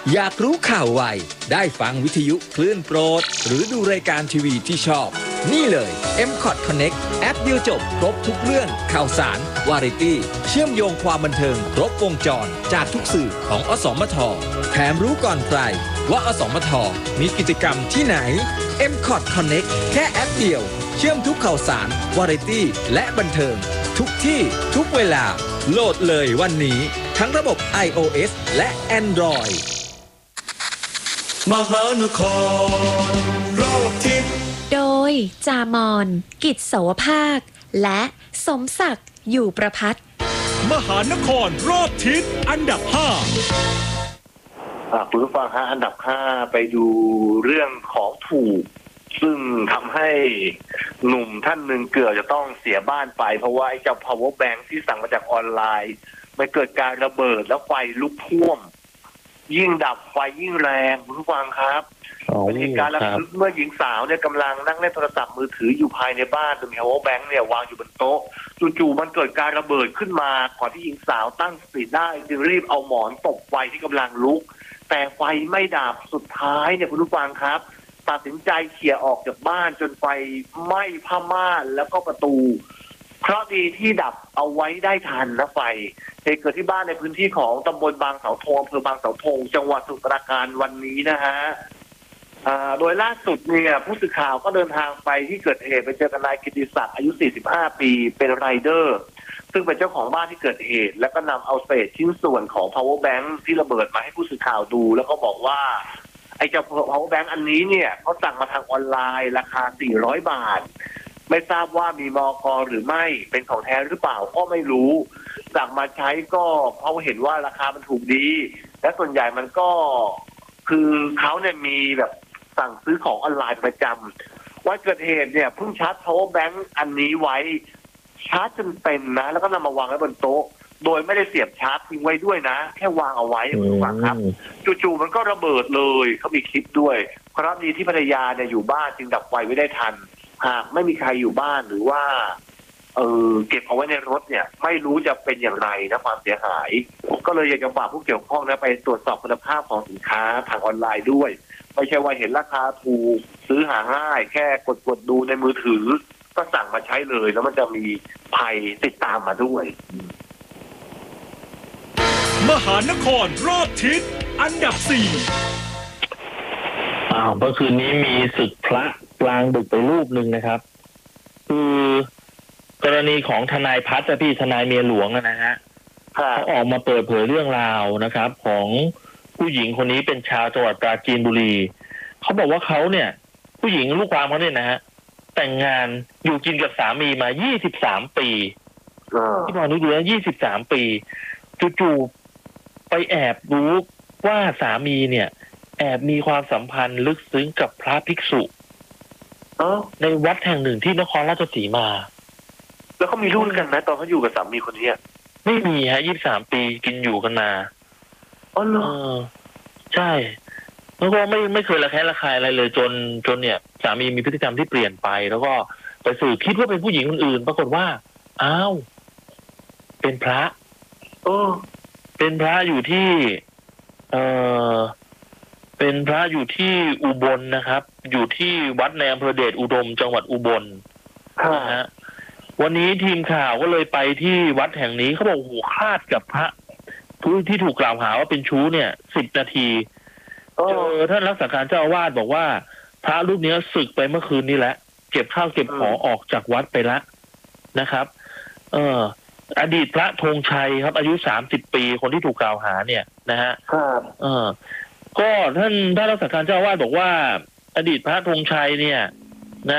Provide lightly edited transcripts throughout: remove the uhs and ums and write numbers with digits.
อยากรู้ข่าวไวได้ฟังวิทยุคลื่นโปรดหรือดูรายการทีวีที่ชอบ นี่เลย M-Cot Connect แอปเดียวจบครบทุกเรื่องข่าวสาร วาไรตี้เชื่อมโยงความบันเทิงครบวงจรจากทุกสื่อของอสมทแถมรู้ก่อนใครว่าอสมทมีกิจกรรมที่ไหน M-Cot Connect แค่แอปเดียวเชื่อมทุกข่าวสาร วาไรตี้และบันเทิงทุกที่ทุกเวลาโหลดเลยวันนี้ทั้งระบบ iOS และ Android มหานครรอบทิศโดยจามอนกิจโสภาคและสมศักดิ์อยู่ประพัฒน์มหานครรอบทิศอันดับ5 คุณผู้ฟังฮะอันดับ5ไปดูเรื่องของถูกซึ่งทำให้หนุ่มท่านหนึ่งเกือบจะต้องเสียบ้านไปเพราะว่าไอ้เจ้า power bank ที่สั่งมาจากออนไลน์มันเกิดการระเบิดแล้วไฟลุกท่วมยิ่งดับไฟยิ่งแรงคุณผู้ฟังครับเป็นเหตุการณ์ระทึกเมื่อหญิงสาวเนี่ยกำลังนั่งเล่นโทรศัพท์มือถืออยู่ภายในบ้านโดยมี power bank เนี่ยวางอยู่บนโต๊ะจู่ๆมันเกิดการระเบิดขึ้นมาก่อนที่หญิงสาวตั้งสติได้จึงรีบเอาหมอนตบไฟที่กำลังลุกแต่ไฟไม่ดับสุดท้ายเนี่ยคุณผู้ฟังครับตัดสินใจเขี่ยออกจากบ้านจนไฟไหม้ผ้าม่านแล้วก็ประตูเพราะดีที่ดับเอาไว้ได้ทันนะไฟเหตุเกิดที่บ้านในพื้นที่ของตำบลบางเสาธงอำเภอบางเสาธงจังหวัดสมุทรปราการวันนี้นะฮะโดยล่าสุดเนี่ยผู้สื่อข่าวก็เดินทางไปที่เกิดเหตุไปเจอกับนายกิติศักดิ์อายุ45ปีเป็นไรเดอร์ซึ่งเป็นเจ้าของบ้านที่เกิดเหตุแล้วก็นำเอาเศษชิ้นส่วนของ power bank ที่ระเบิดมาให้ผู้สื่อข่าวดูแล้วก็บอกว่าไอ้เจ้า power bank อันนี้เนี่ยเขาสั่งมาทางออนไลน์ราคา400 บาทไม่ทราบว่ามีมก.หรือไม่เป็นของแท้หรือเปล่าก็ไม่รู้สั่งมาใช้ก็เพราะเห็นว่าราคามันถูกดีและส่วนใหญ่มันก็คือเขาเนี่ยมีแบบสั่งซื้อของออนไลน์ประจำวันเกิดเหตุเนี่ยเพิ่งชาร์จ power bank อันนี้ไว้ชาร์จจนเต็มนะแล้วก็นำมาวางไว้บนโต๊ะโดยไม่ได้เสียบชาร์จทิ้งไว้ด้วยนะแค่วางเอาไว้คุณฟังครับจู่ๆมันก็ระเบิดเลยเขามีคลิปด้วยเคราะห์ดีที่ภรรยาเนี่ยอยู่บ้านจึงดับไฟไว้ได้ทันหากไม่มีใครอยู่บ้านหรือว่าเก็บเอาไว้ในรถเนี่ยไม่รู้จะเป็นอย่างไรนะความเสียหายก็เลยอยากจะฝากผู้เกี่ยวข้องนะไปตรวจสอบคุณภาพของสินค้าทางออนไลน์ด้วยไม่ใช่ว่าเห็นราคาถูกซื้อหาง่ายแค่กดดูในมือถือก็สั่งมาใช้เลยแล้วมันจะมีภัยติดตามมาด้วยมหานครรอบทิศอันดับ4 เมื่อคืนนี้มีศึกพระกลางดึกไปรูปหนึ่งนะครับคือกรณีของทนายพัฒน์พี่ทนายเมียหลวงนะฮะเขาออกมาเปิดเผยเรื่องราวนะครับของผู้หญิงคนนี้เป็นชาวจังหวัดปราจีนบุรีเขาบอกว่าเขาเนี่ยผู้หญิงลูกความเขาเนี่ยนะฮะแต่งงานอยู่กินกับสามีมา23 ปีที่บอกนี่ดูนะ23 ปีจู่ๆไปแอบรู้ว่าสามีเนี่ยแอบมีความสัมพันธ์ลึกซึ้งกับพระภิกษุในวัดแห่งหนึ่งที่นครราชสีมาแล้วเขามีลูกกันไหมตอนเขาอยู่กับสามีคนนี้ไม่มีฮะ23 ปีกินอยู่กันมาอ๋อเหรอใช่แล้วก็ไม่เคยระแคะระคายอะไรเลยจนเนี่ยสามีมีพฤติกรรมที่เปลี่ยนไปแล้วก็ไปสืบคิดว่าเป็นผู้หญิงคนอื่นปรากฏว่าอ้าวเป็นพระเป็นพระอยู่ที่เป็นพระอยู่ที่อุบลนะครับอยู่ที่วัดในอำเภอเดชอุดมจังหวัดอุบลนะฮะวันนี้ทีมข่าวก็เลยไปที่วัดแห่งนี้เขาบอกโอ้โหคลาดกับพระผู้ที่ถูกกล่าวหาว่าเป็นชู้เนี่ย10 นาทีเจอท่านรักษาการเจ้าอาวาสบอกว่าพระรูปนี้สึกไปเมื่อคืนนี้แหละเก็บข้าวเก็บของออกจากวัดไปแล้วนะครับอดีตพระธงชัยครับอายุ30 ปีคนที่ถูกกล่าวหาเนี่ยนะฮะก็ท่านรักษาการเจ้าอาวาสบอกว่าอดีตพระธงชัยเนี่ยนะ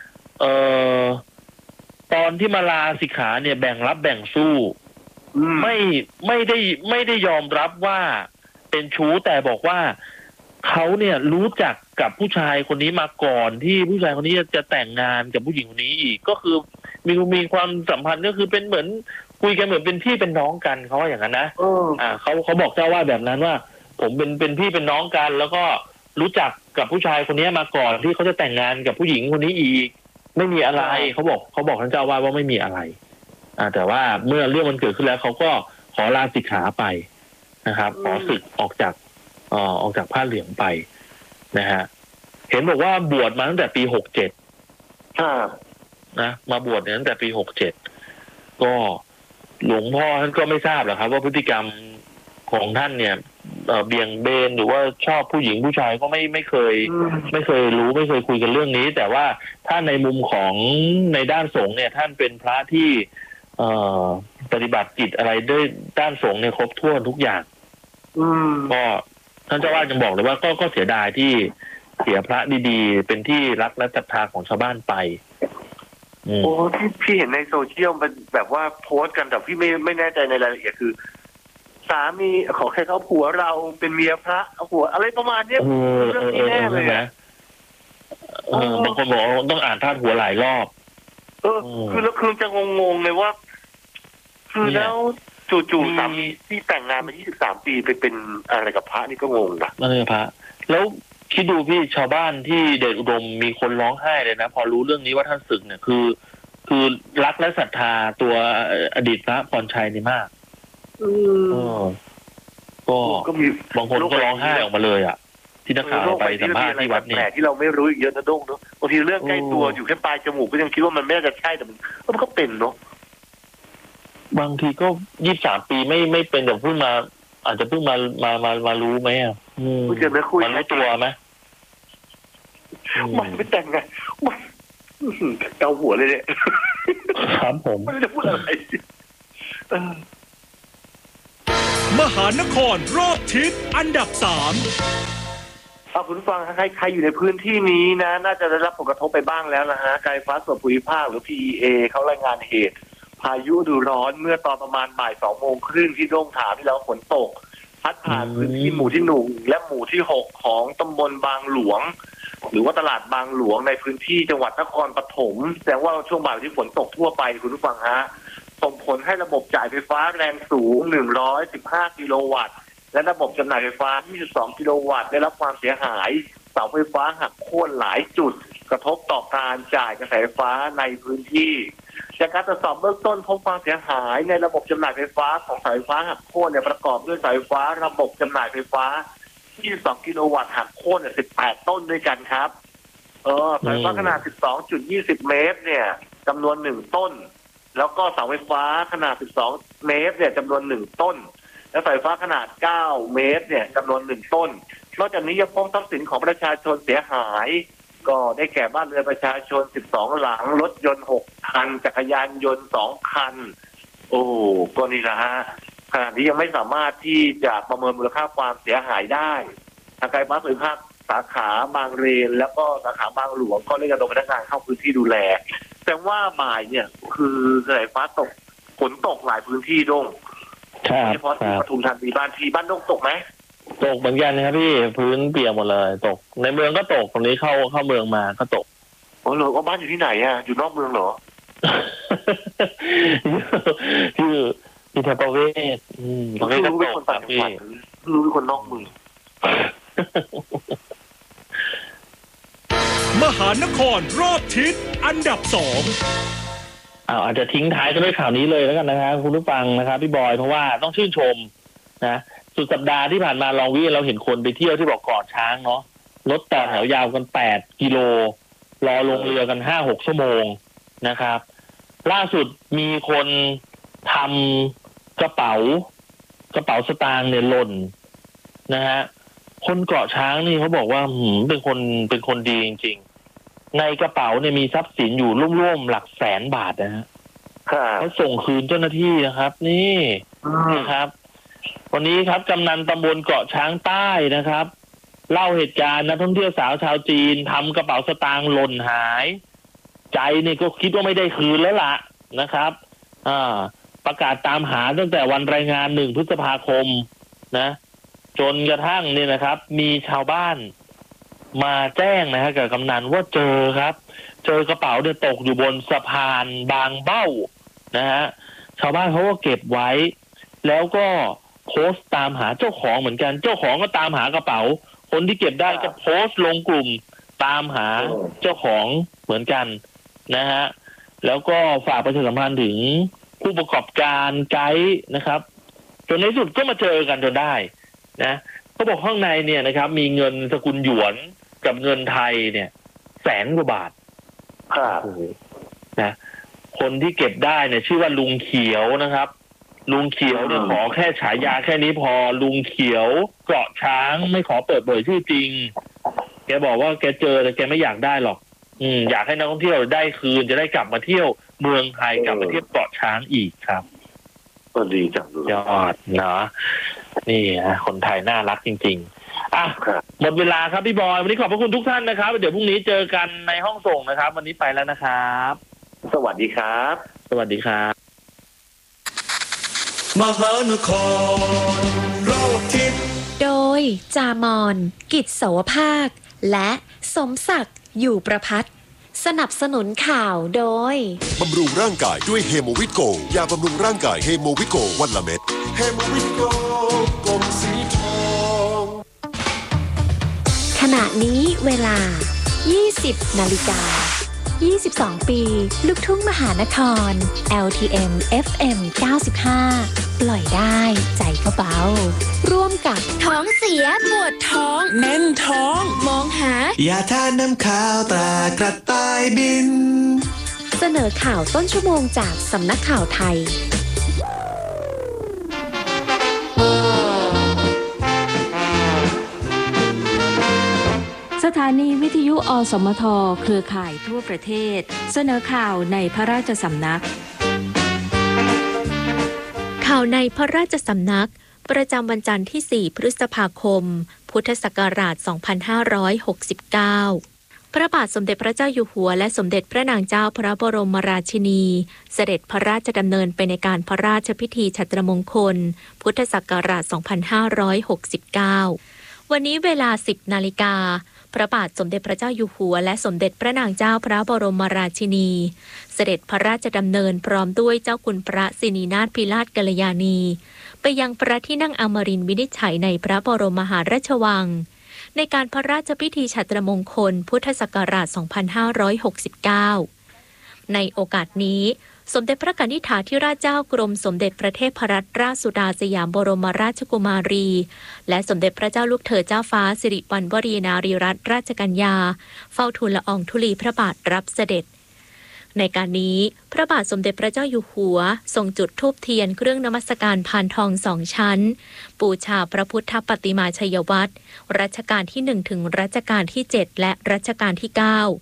ตอนที่มาลาสิกขาเนี่ยแบ่งรับแบ่งสู้ไม่ได้ยอมรับว่าเป็นชู้แต่บอกว่าเขาเนี่ยรู้จักกับผู้ชายคนนี้มาก่อนที่ผู้ชายคนนี้จะแต่งงานกับผู้หญิงคนนี้อีกก็คือมีความสัมพันธ์ก็คือเป็นเหมือนคุยกันเหมือนเป็นพี่เป็นน้องกันเขาว่าอย่างนั้นนะเขาบอกเจ้าว่าแบบนั้นว่าผมเป็นพี่เป็นน้องกันแล้วก็รู้จักกับผู้ชายคนนี้มาก่อนที่เขาจะแต่งงานกับผู้หญิงคนนี้อีกไม่มีอะไรเขาบอกท่านเจ้าว่าไม่มีอะไรแต่ว่าเมื่อเรื่องมันเกิดขึ้นแล้วเขาก็ขอลาสิกขาไปนะครับขอสึกออกจากออกจากผ้าเหลืองไปนะฮะเห็นบอกว่าบวชมาตั้งแต่ปี67นะมาบวชเนี่ยตั้งแต่ปี67ก็หลวงพ่อท่านก็ไม่ทราบหรอกครับว่าพฤติกรรมของท่านเนี่ยเบี่ยงเบนหรือว่าชอบผู้หญิงผู้ชายก็ไม่เคยรู้ไม่เคยคุยกันเรื่องนี้แต่ว่าถ้าในมุมของในด้านสงฆ์เนี่ยท่านเป็นพระที่ปฏิบัติกิจอะไรด้วยด้านสงฆ์เนี่ยครบถ้วนทุกอย่างก็ท่านเจ้าวาดยังบอกเลยว่าก็เสียดายที่เสียพระดีๆเป็นที่รักและศรัทธาของชาวบ้านไปโอ้ที่พี่เห็นในโซเชียลมันแบบว่าโพสต์กันแต่พี่ไม่แน่ใจในรายละเอียดคือสามีขอแค่เขาผัวเราเป็นเมียพระเอาผัวอะไรประมาณนี้เรื่องนี้แน่เลยนะบางคนบอกต้องอ่านพาดหัวหลายรอบคือแล้วคือจะงงเลยว่าคือแล้วจู่ๆสามีที่แต่งงานมา23 ปีไปเป็นอะไรกับพระนี่ก็งงนะอะไรกับพระแล้วคิดดูพี่ชาวบ้านที่เดชอุดมมีคนร้องไห้เลยนะพอรู้เรื่องนี้ว่าท่านศึกเนี่ยคือรักและศรัทธาตัวอดีตพระพรชัยนี่มากก็มีบางคนก็ร้องไห้ออกมาเลยอ่ะที่นักข่าวไปสัมภาษณ์ที่วัดเนี่ยที่เราไม่รู้อีกเยอะนะด้งเนาะบางทีเรื่องใกล้ตัวอยู่แค่ปลายจมูกก็ยังคิดว่ามันไม่น่าจะใช่แต่มันก็เป็นเนาะบางทีก็23 ปีไม่เป็นแต่เพิ่งมาอาจจะเพิ่งมารู้ไหมอ่ะคุยกันนะคุยมารู้ตัวไหมมันไม่แต่งไงเกาหัวเลยเนี่ยครับผมไม่รู้จะพูดอะไรมหานครรอบทิศอันดับ 3คุณฟังใครอยู่ในพื้นที่นี้นะน่าจะได้รับผลกระทบไปบ้างแล้วนะฮะการไฟฟ้าส่วนภูมิภาคหรือ PEA เขารายงานเหตุพายุฤดูร้อนเมื่อตอนประมาณบ่าย 2:30ที่โด่งถามที่แล้วฝนตกพัดผ่านพื้นที่หมู่ที่1และหมู่ที่6ของตำบลบางหลวงหรือว่าตลาดบางหลวงในพื้นที่จังหวัดนครปฐมแสดงว่าช่วงบ่ายที่ฝนตกทั่วไปคุณผู้ฟังฮะส่งผลให้ระบบจ่ายไฟฟ้าแรงสูง115 กิโลวัตต์และระบบจำหน่ายไฟฟ้า22 กิโลวัตต์ได้รับความเสียหายเสาไฟฟ้าหักโค่นหลายจุดกระทบต่อการจ่ายกระแสไฟฟ้าในพื้นที่จากการตรวจสอบเบื้องต้นพบความเสียหายในระบบจำหน่ายไฟฟ้าของสายไฟฟ้าหักโค่นประกอบด้วยสายไฟฟ้าระบบจำหน่ายไฟฟ้า22 กิโลวัตต์หักโค่น18 ต้นด้วยกันครับสายไฟฟ้าขนาด 12.20 เมตรเนี่ยจำนวน1ต้นแล้วก็เสาไฟฟ้าขนาด12 เมตรเนี่ยจำนวน1ต้นและสายไฟฟ้าขนาด9 เมตรเนี่ยจำนวน1ต้นนอกจากนี้ยังพบทรัพย์สินของประชาชนเสียหายก็ได้แก่บ้านเรือนประชาชน12 หลังรถยนต์6 คันจักรยานยนต์2 คันก็นี่นะฮะขณะนี้ยังไม่สามารถที่จะประเมินมูลค่าความเสียหายได้ทางการไฟฟ้าส่วนภูมิภาคสาขาบางเรนแล้วก็สาขาบางหลวงก็ได้ระดมพนักงานเข้าพื้นที่ดูแลแต่ว่าบ่ายเนี่ยคือสายไฟฟ้าตกฝนตกหลายพื้นที่ด้งเฉพาะที่ปทุมธานีบ้านด้งตกไหมตกเหมือนกันนะครับพี่พื้นเปียกหมดเลยตกในเมืองก็ตกตรงนี้เข้าเมืองมาก็ตกเหรอว่าบ้านอยู่ที่ไหนอ่ะอยู่นอกเมืองเหรอที่แถวประเวศประเวศก็ตกครับพี่รู้เป็นคนนอกเมืองมหานครรอบทิศอันดับ2 อาจจะทิ้งท้ายกันด้วยข่าวนี้เลยแล้วกันนะครับคุณผู้ฟังนะครับพี่บอยเพราะว่าต้องชื่นชมนะสุดสัปดาห์ที่ผ่านมาลองวิ่งเราเห็นคนไปเที่ยวที่บอกเกาะช้างเนาะรถต่อแถวยาวกัน8 กิโลรอลงเรือกัน 5-6 ชั่วโมงนะครับล่าสุดมีคนทำกระเป๋าสตางค์เนี่ยหล่นนะฮะคนเกาะช้างนี่เขาบอกว่าเป็นคนดีจริงๆในกระเป๋าเนี่ยมีทรัพย์สินอยู่ร่วมๆหลักแสนบาทนะฮะเขาส่งคืนเจ้าหน้าที่นะครับนี่นะครับวันนี้ครับกำนันตำบลเกาะช้างใต้นะครับเล่าเหตุการณ์นักท่องเที่ยวสาวชาวจีนทำกระเป๋าสตางค์หล่นหายใจเนี่ยก็คิดว่าไม่ได้คืนแล้วล่ะนะครับประกาศตามหาตั้งแต่วันรายงาน1 พฤษภาคมนะจนกระทั่งเนี่ยนะครับมีชาวบ้านมาแจ้งนะฮะกับกำนันว่าเจอกระเป๋าเนี่ยตกอยู่บนสะพานบางเบ้านะฮะชาวบ้านเขาก็เก็บไว้แล้วก็โพสต์ตามหาเจ้าของเหมือนกันเจ้าของก็ตามหากระเป๋าคนที่เก็บได้ก็โพสต์ลงกลุ่มตามหาเจ้าของเหมือนกันนะฮะแล้วก็ฝากประชาสัมพันธ์ถึงผู้ประกอบการไกด์นะครับจนในสุดก็มาเจอกันจนได้นะเขาบอกข้างในเนี่ยนะครับมีเงินสกุลหยวนกับเงินไทยเนี่ย100,000 กว่าบาทครับนะคนที่เก็บได้เนี่ยชื่อว่าลุงเขียวนะครับลุงเขียวเนี่ยขอแค่ฉายาแค่นี้พอลุงเขียวเกาะช้างไม่ขอเปิดเผยชื่อจริงแกบอกว่าแกเจอแต่แกไม่อยากได้หรอกอยากให้นักท่องเที่ยวได้คืนจะได้กลับมาเที่ยวเมืองไทยกลับมาเที่ยวเกาะช้างอีกครับก็ดีจังเลยยอดเนาะนี่นะคนไทยน่ารักจริงๆอ่ะครับหมดเวลาครับพี่บอยวันนี้ขอบพระคุณทุกท่านนะครับเดี๋ยวพรุ่งนี้เจอกันในห้องส่งนะครับวันนี้ไปแล้วนะครับสวัสดีครับสวัสดีครับมหานครโลกทิพย์โดยจามอนกิจโสภาค และสมศักดิ์อยู่ประพัฒน์สนับสนุนข่าวโดยบำรุงร่างกายด้วยเฮโมวิโกยาบำรุงร่างกายเฮโมวิโกวันละเม็ดเฮโมวิโกกลมสีทองขณะนี้เวลา 20 นาฬิกา 22 ปี ลูกทุ่งมหานคร LTM FM 95 ปล่อยได้ใจก็เบา ร่วมกับท้องเสียปวดท้องแน่นท้องมองหาอย่าทานน้ำข้าวตรากระต่ายบินเสนอข่าวต้นชั่วโมงจากสำนักข่าวไทยสถานีวิทยุอสมทเครือข่ายทั่วประเทศเสนอข่าวในพระราชสำนักข่าวในพระราชสำนักประจำวันจันทร์ที่ 4 พฤษภาคม พุทธศักราช 2569 พระบาทสมเด็จพระเจ้าอยู่หัวและสมเด็จพระนางเจ้าพระบรมราชินี เสด็จพระราชดำเนินไปในการพระราชพิธีฉัตรมงคล พุทธศักราช 2569 วันนี้เวลา 10 นาฬิกาพระบาทสมเด็จพระเจ้าอยู่หัวและสมเด็จพระนางเจ้าพระบรมราชินีเสด็จพระราชดำเนินพร้อมด้วยเจ้าคุณพระสินีนาถพิราชกัลยาณีไปยังพระที่นั่งอมรินทร์วินิจฉัยในพระบรมมหาราชวังในการพระราชพิธีฉัตรมงคลพุทธศักราช 2569 ในโอกาสนี้สมเด็จพระกนิษฐาธิราชเจ้ากรมสมเด็จพระเทพรัตนราชสุดาสยามบรมราชกุมารีและสมเด็จพระเจ้าลูกเธอเจ้าฟ้าสิริวัณวรีนารีรัตนราชกัญญาเฝ้าทูลละอองธุลีพระบาทรับเสด็จในการนี้พระบาทสมเด็จพระเจ้าอยู่หัวทรงจุดธูปเทียนเครื่องนมัสการพานทอง2 ชั้นบูชาพระพุทธปฏิมาชัยวัตรรัชกาลที่1ถึงรัชกาลที่7และรัชกาลที่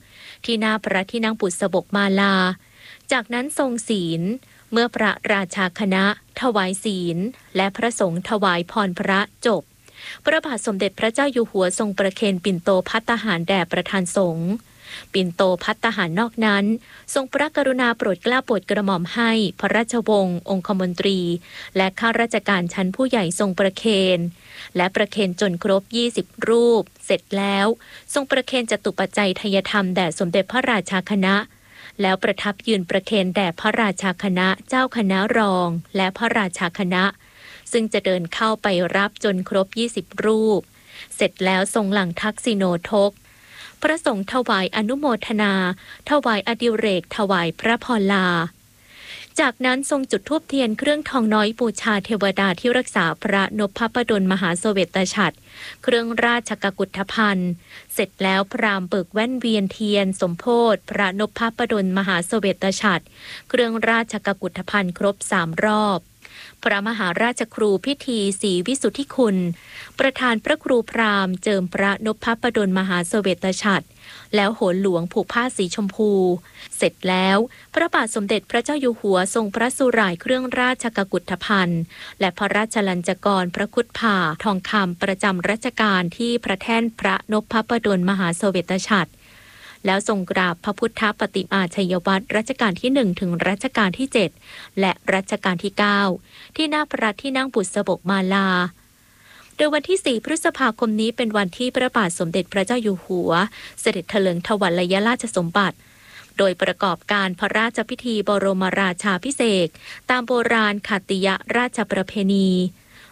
9ที่หน้าพระที่นั่งบุษบกมาลาจากนั้นทรงศีลเมื่อพระราชาคณะถวายศีลและพระสงฆ์ถวายพรพระจบพระบาทสมเด็จพระเจ้าอยู่หัวทรงประเคนปิ่นโตภัตตาหารแด่ประธานสงฆ์ปิ่นโตภัตตาหารนอกนั้นทรงพระกรุณาโปรดเกล้าโปรดกระหม่อมให้พระราชวงศ์องคมนตรีและข้าราชการชั้นผู้ใหญ่ทรงประเคนและประเคนจนครบ20 รูปเสร็จแล้วทรงประเคนจตุปัจจัยทายธรรมแด่สมเด็จพระราชาคณะแล้วประทับยืนประเคนแด่พระราชาคณะเจ้าคณะรองและพระราชาคณะซึ่งจะเดินเข้าไปรับจนครบ20 รูปเสร็จแล้วทรงหลั่งทักษิโนทกพระสงฆ์ถวายอนุโมทนาถวายอดิเรกถวายพระพรลาจากนั้นทรงจุดธูปเทียนเครื่องทองน้อยบูชาเทวดาที่รักษาพระนพพดลมหาเสวตฉัตรเครื่องราชกุฏฑภัณฑ์เสร็จแล้วพราหมณ์เบิกแว่นเวียนเทียนสมโพธิพระนพพดลมหาเสวตฉัตรเครื่องราชกุฏฑภัณฑ์ครบ3 รอบพระมหาราชครูพิธีศรีวิสุทธิคุณประธานพระครูพราหมณ์เจิมพระนพพดลมหาเสวตฉัตรแล้วโหนหลวงผูกผ้าสีชมพูเสร็จแล้วพระบาทสมเด็จพระเจ้าอยู่หัวทรงพระสุร่ายเครื่องราชกุฏฑภัณฑ์และพระราชลัญจกรพระคุดผ่าทองคำประจำรัชกาลที่พระแท่นพระนพพดลมหาเสวตฉัตรแล้วทรงกราบพระพุทธปฏิมาชัยวัตรรัชกาลที่1ถึงรัชกาลที่7และรัชกาลที่9ที่หน้าพระที่นั่งบุษบกมาลาโดยวันที่ 4 พฤษภาคมนี้เป็นวันที่พระบาทสมเด็จพระเจ้าอยู่หัวเสด็จเถลิงถวัลยราชสมบัติโดยประกอบการพระราชพิธีบรมราชาภิเษกตามโบราณขัตติยราชประเพณี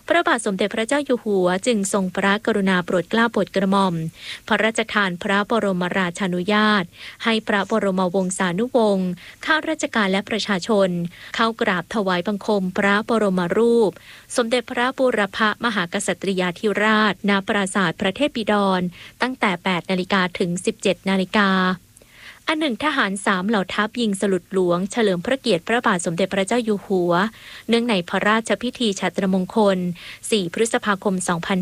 พระบาทสมเด็จพระเจ้าอยู่หัวจึงทรงพระกรุณาโปรดเกล้าโปรดกระหม่อมพระราชทานพระบรมราชานุญาตให้พระบรมวงศานุวงศ์ข้าราชการและประชาชนเข้ากราบถวายบังคมพระบรมรูปสมเด็จพระบูรพมหากษัตริยาธิราชณปราสาทพระเทพบิดรตั้งแต่ 8 นาฬิกาถึง 17 นาฬิกาอันหนึ่งทหาร3เหล่าทัพยิงสลุดหลวงเฉลิมพระเกียรติพระบาทสมเด็จพระเจ้าอยู่หัวเนื่องในพระราชพิธีฉัตรมงคล 4 พฤษภาคม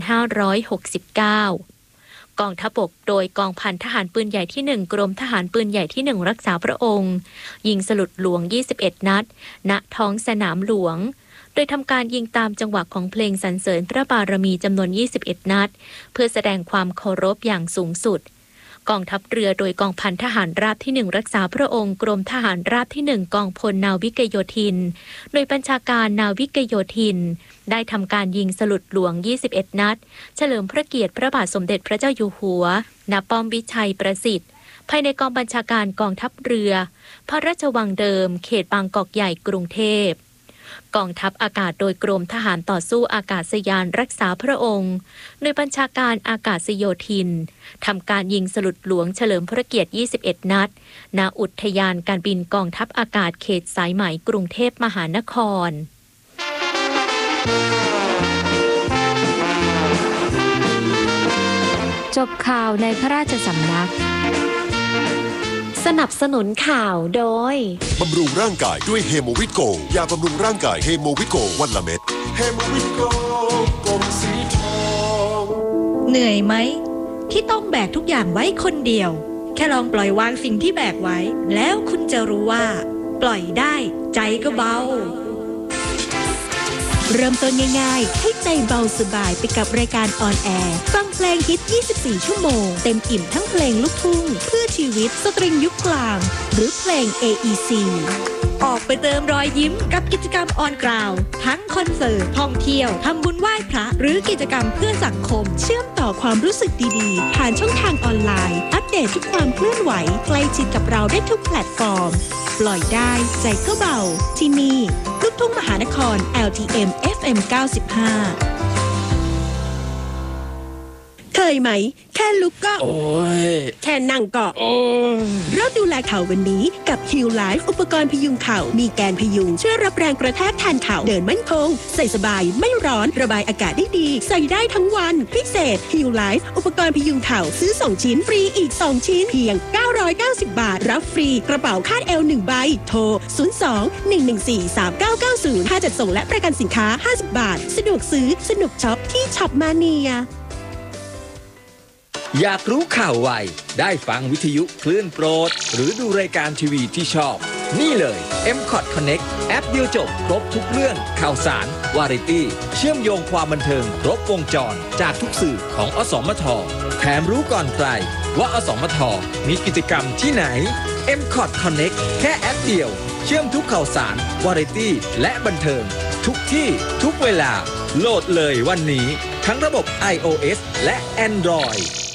2569 กองทัพบกโดยกองพันทหารปืนใหญ่ที่ 1 กรมทหารปืนใหญ่ที่ 1 รักษาพระองค์ยิงสลุดหลวง 21 นัดณท้องสนามหลวงโดยทำการยิงตามจังหวะของเพลงสรรเสริญพระบารมีจำนวน 21 นัดเพื่อแสดงความเคารพอย่างสูงสุดกองทัพเรือโดยกองพันทหารราบที่ 1 รักษาพระองค์กรมทหารราบที่ 1 กองพลนาวิกโยธินโดยบัญชาการนาวิกโยธินได้ทำการยิงสลุดหลวง 21 นัดเฉลิมพระเกียรติพระบาทสมเด็จพระเจ้าอยู่หัวณป้อมวิชัยประสิทธิ์ภายในกองบัญชาการกองทัพเรือพระราชวังเดิมเขตบางกอกใหญ่กรุงเทพกองทัพอากาศโดยกรมทหารต่อสู้อากาศยานรักษาพระองค์โดยบัญชาการอากาศโยธินทำการยิงสลุดหลวงเฉลิมพระเกียรติ 21 นัดณอุทยานการบินกองทัพอากาศเขตสายไหมกรุงเทพมหานครจบข่าวในพระราชสำนักสนับสนุนข่าวโดยบำรุงร่างกายด้วยเฮโมวิตโกยาบำรุงร่างกายเฮโมวิตโกวันละเม็ดเฮโมวิตโกกลมสีทองเหนื่อยไหมที่ต้องแบกทุกอย่างไว้คนเดียวแค่ลองปล่อยวางสิ่งที่แบกไว้แล้วคุณจะรู้ว่าปล่อยได้ใจก็เบาเริ่มต้นง่ายๆให้ใจเบาสบายไปกับรายการออนแอร์ฟังเพลงฮิต 24 ชั่วโมงเต็มอิ่มทั้งเพลงลูกทุ่งเพื่อชีวิตสตริงยุคกลางหรือเพลง AEC ออกไปเติมรอยยิ้มกับกิจกรรมออนกราวทั้งคอนเสิร์ตท่องเที่ยวทำบุญไหว้พระหรือกิจกรรมเพื่อสังคมเชื่อมต่อความรู้สึกดีๆผ่านช่องทางออนไลน์อัปเดตทุกความเคลื่อนไหวใกล้ชิดกับเราได้ทุกแพลตฟอร์มปล่อยได้ใจก็เบาที่นี่ลูกทุ่งมหานคร LTM FM 95เคยไหมแค่ลุกก็โอ้ยแค่นั่งก็โอ้ยเราดูแลเข่าวันนี้กับ Heal Life อุปกรณ์พยุงเข่ามีแกนพยุงช่วยรับแรงกระแทกแทนเข่าเดินมั่นคงใส่สบายไม่ร้อนระบายอากาศได้ดีใส่ได้ทั้งวันพิเศษ Heal Life อุปกรณ์พยุงเข่าซื้อ2ชิ้นฟรีอีก2ชิ้นเพียง990 บาทรับฟรีกระเป๋าคาดเอว1ใบโทร02-114-3990ค่าจัดส่งและประกันสินค้า50บาทสะดวกซื้อสนุกช็อปที่ช็อปมาเนียอยากรู้ข่าวไวได้ฟังวิทยุคลื่นโปรดหรือดูรายการทีวีที่ชอบนี่เลย MCOT Connect แอปเดียวจบครบทุกเรื่องข่าวสารวาไรตี้เชื่อมโยงความบันเทิงครบวงจรจากทุกสื่อของอสมทแถมรู้ก่อนใครว่าอสมทมีกิจกรรมที่ไหน MCOT Connect แค่แอปเดียวเชื่อมทุกข่าวสารวาไรตี้และบันเทิงทุกที่ทุกเวลาโหลดเลยวันนี้ทั้งระบบ iOS และ Android